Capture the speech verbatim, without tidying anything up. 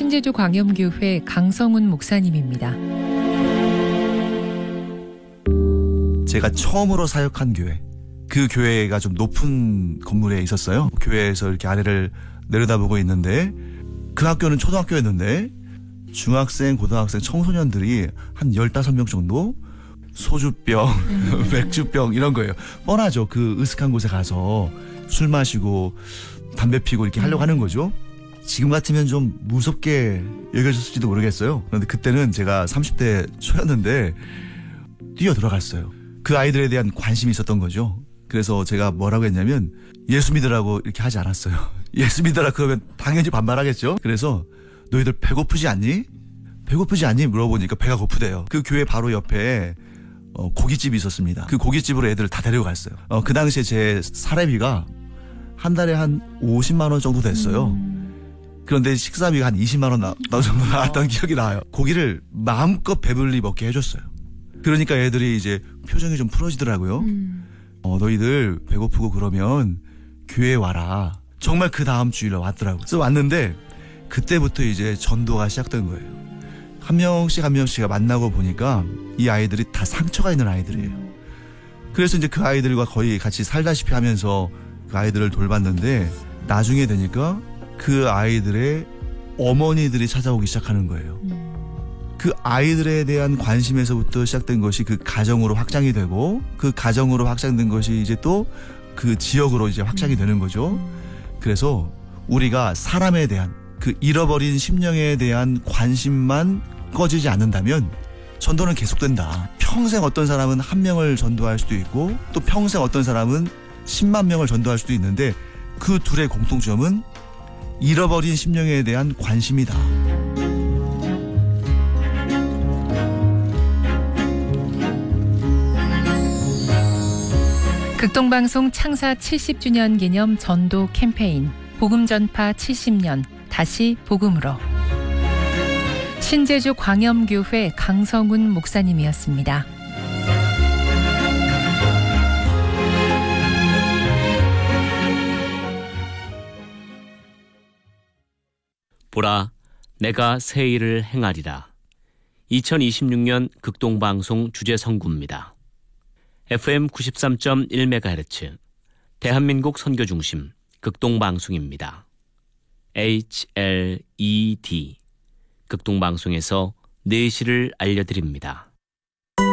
신제주 광염교회 강성훈 목사님입니다. 제가 처음으로 사역한 교회, 그 교회가 좀 높은 건물에 있었어요. 교회에서 이렇게 아래를 내려다보고 있는데 그 학교는 초등학교였는데 중학생, 고등학생, 청소년들이 한 열다섯 명 정도 소주병, 음. 맥주병 이런 거예요. 뻔하죠. 그 으슥한 곳에 가서 술 마시고 담배 피고 이렇게 하려고 하는 거죠. 지금 같으면 좀 무섭게 여겨졌을지도 모르겠어요. 그런데 그때는 제가 삼십 대 초였는데 뛰어 들어갔어요. 그 아이들에 대한 관심이 있었던 거죠. 그래서 제가 뭐라고 했냐면 예수 믿으라고 이렇게 하지 않았어요. 예수 믿으라 그러면 당연히 반발하겠죠. 그래서 너희들 배고프지 않니? 배고프지 않니? 물어보니까 배가 고프대요. 그 교회 바로 옆에 어, 고깃집이 있었습니다. 그 고깃집으로 애들을 다 데려갔어요. 어, 그 당시에 제 사례비가 한 달에 한 오십만 원 정도 됐어요. 음. 그런데 식사비가 한 이십만 원 나, 나 정도 나왔던 기억이 나요. 고기를 마음껏 배불리 먹게 해줬어요. 그러니까 애들이 이제 표정이 좀 풀어지더라고요. 음. 어, 너희들 배고프고 그러면 교회에 와라. 정말 그 다음 주일에 왔더라고요. 그래서 왔는데 그때부터 이제 전도가 시작된 거예요. 한 명씩 한 명씩 만나고 보니까 이 아이들이 다 상처가 있는 아이들이에요. 그래서 이제 그 아이들과 거의 같이 살다시피 하면서 그 아이들을 돌봤는데 나중에 되니까 그 아이들의 어머니들이 찾아오기 시작하는 거예요. 그 아이들에 대한 관심에서부터 시작된 것이 그 가정으로 확장이 되고 그 가정으로 확장된 것이 이제 또 그 지역으로 이제 확장이 되는 거죠. 그래서 우리가 사람에 대한 그 잃어버린 심령에 대한 관심만 꺼지지 않는다면 전도는 계속된다. 평생 어떤 사람은 한 명을 전도할 수도 있고 또 평생 어떤 사람은 십만 명을 전도할 수도 있는데 그 둘의 공통점은 잃어버린 심령에 대한 관심이다. 극동방송 창사 칠십 주년 기념 전도 캠페인 복음 전파 칠십 년 다시 복음으로 신제주 광염교회 강성훈 목사님이었습니다. 보라, 내가 새 일을 행하리라. 이천이십육 년 극동방송 주제선구입니다. 에프엠 구십삼 점 일 메가헤르츠 대한민국 선교중심 극동방송입니다. 에이치엘이디 극동방송에서 내시를 알려드립니다.